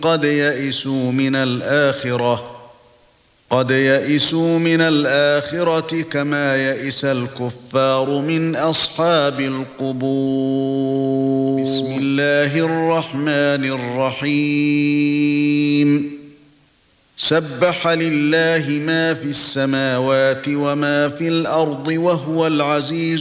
قد يئسوا من الآخرة كما يئس الكفار من أصحاب القبور. بسم الله الرحمن الرحيم. سبح لله ما في السماوات وما في الأرض وهو العزيز